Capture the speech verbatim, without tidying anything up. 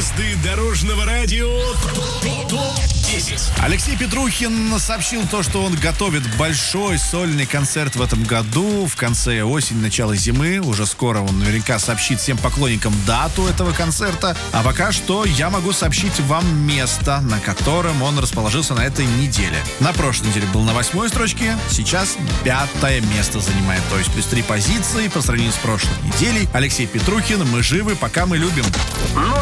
Звезды дорожного радио ТОП-десять. Алексей Петрухин сообщил то, что он готовит большой сольный концерт в этом году. В конце осени, начало зимы. Уже скоро он наверняка сообщит всем поклонникам дату этого концерта. А пока что я могу сообщить вам место, на котором он расположился на этой неделе. На прошлой неделе был на восьмой строчке, сейчас пятое место занимает. То есть плюс три позиции по сравнению с прошлой неделей. Алексей Петрухин, мы живы, пока мы любим.